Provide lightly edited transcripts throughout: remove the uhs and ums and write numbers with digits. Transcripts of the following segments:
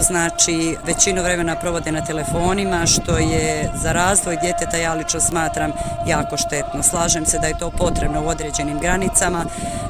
znači većinu vremena provode na telefonima, što je za razvoj djeteta ja lično smatram jako štetno. Slažem se da je to potrebno u određenim granicama,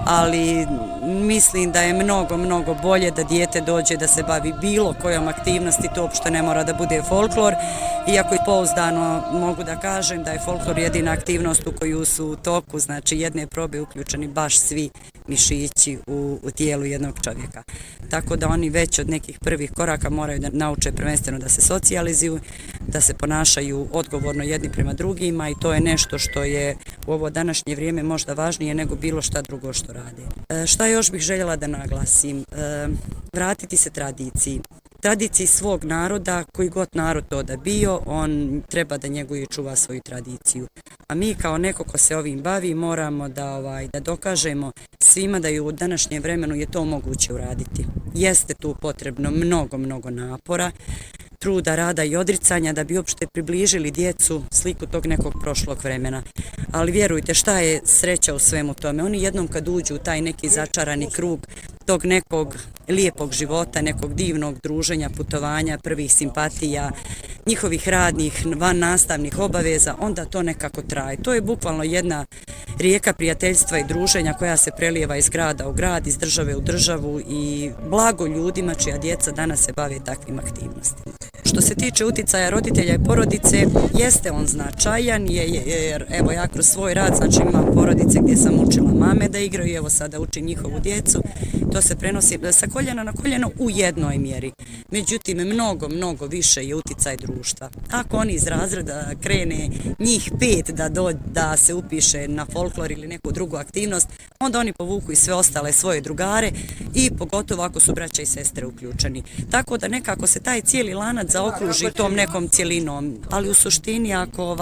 ali mislim da je mnogo bolje da dijete dođe da se bavi bilo kojom aktivnosti, to uopšte ne mora da bude folklor, iako i pouzdano mogu da kažem da je folklor jedina aktivnost u koju su u toku, znači jedne probe uključeni baš svi mišići u tijelu jednog čovjeka. Tako da oni već od nekih prvih koraka moraju da nauče prvenstveno da se socijalizuju, da se ponašaju odgovorno jedni prema drugima i to je nešto što je u ovo današnje vrijeme možda važnije nego bilo šta drugo što rade. Šta još bih željela da naglasim? Vratiti se tradiciji svog naroda, koji god narod to da bio, on treba da njeguje i čuva svoju tradiciju. A mi kao neko ko se ovim bavi moramo da dokažemo svima da i u današnjem vremenu je to moguće uraditi. Jeste tu potrebno mnogo napora, truda, rada i odricanja da bi uopšte približili djecu sliku tog nekog prošlog vremena. Ali vjerujte, šta je sreća u svemu tome? Oni jednom kad uđu u taj neki začarani krug tog nekog lijepog života, nekog divnog druženja, putovanja, prvih simpatija, njihovih radnih, van nastavnih obaveza, onda to nekako traje. To je bukvalno jedna rijeka prijateljstva i druženja koja se prelijeva iz grada u grad, iz države u državu i blago ljudima čija djeca danas se bave takvim aktivnostima. Što se tiče uticaja roditelja i porodice, jeste on značajan, jer evo ja kroz svoj rad, znači imam porodice gdje sam učila mame da igraju i evo sada učim njihovu djecu. To se prenosi sa koljena na koljeno u jednoj mjeri. Međutim, mnogo više je uticaj društva. Ako oni iz razreda krene njih 5 da se upiše na folklor ili neku drugu aktivnost, onda oni povuku i sve ostale svoje drugare i pogotovo ako su braća i sestre uključeni. Tako da nekako se taj cijeli lanac zaokruži tom nekom cjelinom. Ali u suštini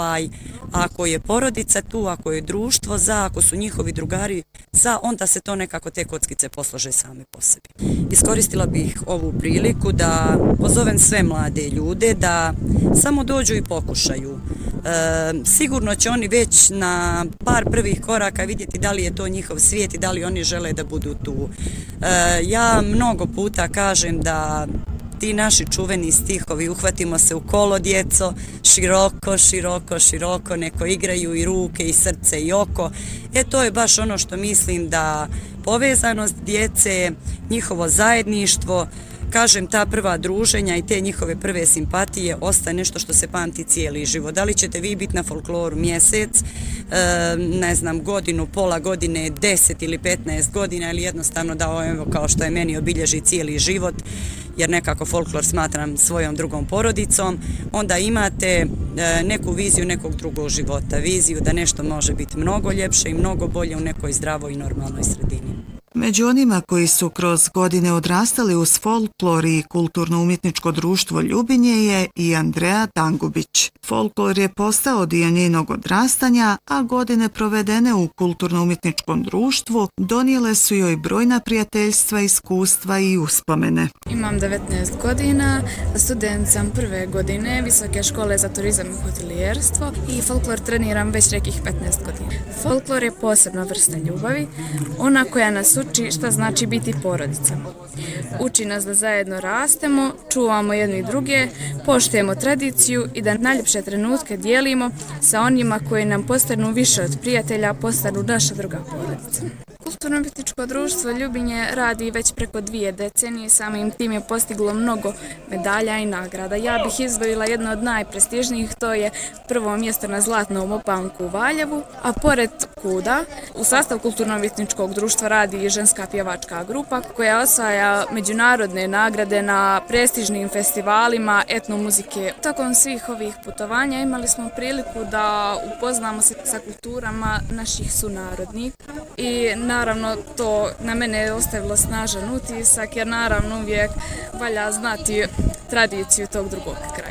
ako je porodica tu, ako je društvo za, ako su njihovi drugari za, onda se to nekako te kockice poslože same po sebi. Iskoristila bih ovu priliku da pozovem sve mlade ljude da samo dođu i pokušaju. Sigurno će oni već na par prvih koraka vidjeti da li je to njihov svijet i da li oni žele da budu tu. Ja mnogo puta kažem da ti naši čuveni stihovi uhvatimo se u kolo djeco, široko, neko igraju i ruke i srce i oko. To je baš ono što mislim da povezanost djece, njihovo zajedništvo, kažem ta prva druženja i te njihove prve simpatije ostaje nešto što se pamti cijeli život. Da li ćete vi biti na folkloru mjesec, ne znam, godinu, pola godine, 10 ili 15 godina ili jednostavno da evo kao što je meni obilježi cijeli život, jer nekako folklor smatram svojom drugom porodicom, onda imate neku viziju nekog drugog života, viziju da nešto može biti mnogo ljepše i mnogo bolje u nekoj zdravoj i normalnoj sredini. Među onima koji su kroz godine odrastali uz folklor i kulturno-umjetničko društvo Ljubinje je i Andreja Tangubić. Folklor je postao dio njenog odrastanja, a godine provedene u kulturno-umjetničkom društvu donijele su joj brojna prijateljstva, iskustva i uspomene. Imam 19 godina, student sam prve godine Visoke škole za turizam i hotelijerstvo i folklor treniram već nekih 15 godina. Folklor je posebna vrsta ljubavi, ona koja nas uči šta znači biti porodica. Uči nas da zajedno rastemo, čuvamo jedni druge, poštujemo tradiciju i da najljepše trenutke dijelimo sa onima koji nam postanu više od prijatelja, postanu naša druga porodica. Kulturno-umjetničko društvo Ljubinje radi već preko 2 decenije, samim tim je postiglo mnogo medalja i nagrada. Ja bih izdvojila jedno od najprestižnijih, to je prvo mjesto na Zlatnom opanku u Valjevu, a pored KUD-a u sastavu Kulturno-umjetničkog društva radi i ženska pjevačka grupa koja osvaja međunarodne nagrade na prestižnim festivalima etnomuzike. Tokom svih ovih putovanja imali smo priliku da upoznamo se sa kulturama naših sunarodnika i naravno to na mene je ostavilo snažan utisak jer naravno uvijek valja znati tradiciju tog drugog kraja.